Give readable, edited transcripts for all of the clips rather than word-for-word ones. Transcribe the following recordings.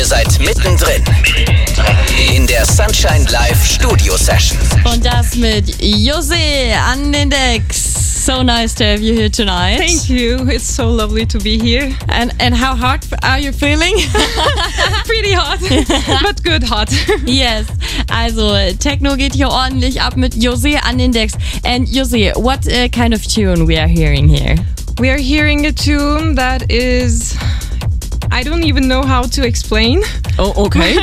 Ihr seid mittendrin in der Sunshine Live Studio Session. Und das mit José an den Decks. So nice to have you here tonight. Thank you. It's so lovely to be here. And how hot are you feeling? Pretty hot, but good hot. Yes. Also Techno geht hier ordentlich ab mit José an den Decks. And José, what kind of tune we are hearing here? We are hearing a tune that is, I don't even know how to explain. Oh, okay.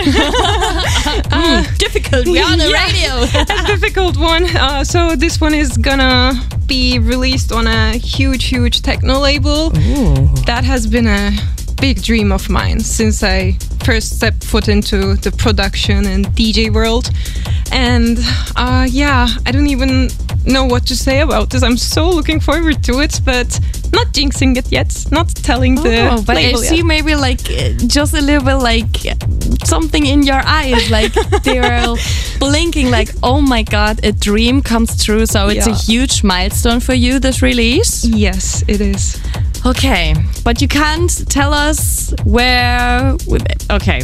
Difficult. We are on the radio. A difficult one. So this one is gonna be released on a huge techno label. Ooh. That has been a big dream of mine since I first stepped foot into the production and DJ world. And I don't even know what to say about this. I'm so looking forward to it, but not jinxing it yet, not telling the but label I see yet. maybe like just a little bit like something in your eyes, like they're blinking like, oh my god, a dream comes true. So it's a huge milestone for you, this release. Yes, it is. Okay, but you can't tell us where. Okay.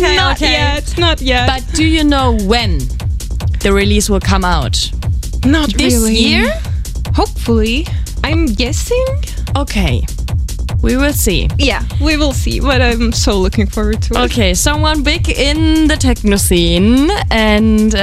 Not yet. But do you know when the release will come out? Not This really. year? Hopefully. I'm guessing. Okay, we will see. Yeah, we will see, but I'm so looking forward to it. Okay, someone big in the techno scene, and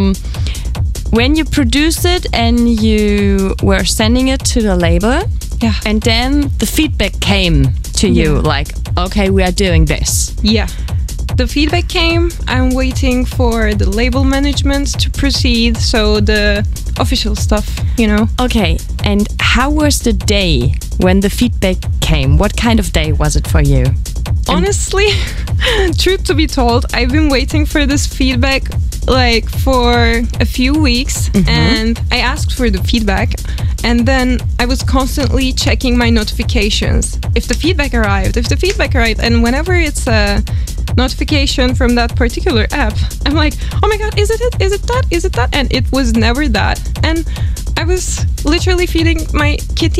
when you produced it and you were sending it to the label, Yeah. and then the feedback came to you, like, okay, we are doing this. Yeah. The feedback came. I'm waiting for the label management to proceed, so the official stuff, Okay, and how was the day when the feedback came? What kind of day was it for you? Honestly, truth to be told, I've been waiting for this feedback like for a few weeks, and I asked for the feedback, and then I was constantly checking my notifications if the feedback arrived, and whenever it's a notification from that particular app, I'm like, oh my god, is it that? And it was never that. And I was literally feeding my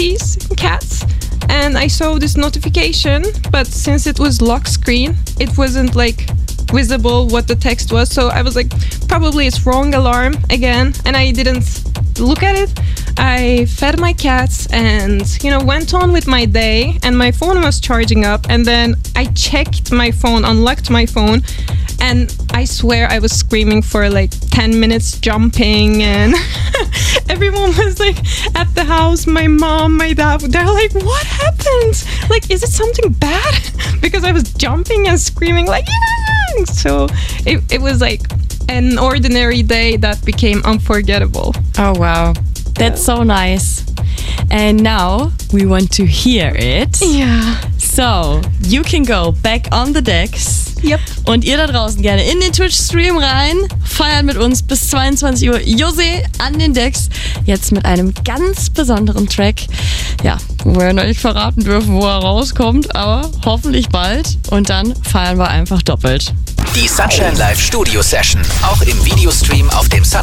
cats, and I saw this notification, but since it was lock screen, it wasn't like visible what the text was, so I was like, probably it's wrong alarm again, and I didn't look at it. I fed my cats and went on with my day, and my phone was charging up, and then I checked my phone, unlocked my phone, and I swear I was screaming for like 10 minutes, jumping, and everyone was like at the house, my mom, my dad, they're like, what happened? Like, is it something bad? Because I was jumping and screaming like, yeah! So it was like an ordinary day that became unforgettable. Oh wow, that's so nice. And now we want to hear it. Yeah. So, you can go back on the decks. Yep. Und ihr da draußen gerne in den Twitch-Stream rein. Feiern mit uns bis 22 Uhr. José an den Decks. Jetzt mit einem ganz besonderen Track. Ja, wo wir noch nicht verraten dürfen, wo er rauskommt. Aber hoffentlich bald. Und dann feiern wir einfach doppelt. Die Sunshine Live Studio Session. Auch im Videostream auf dem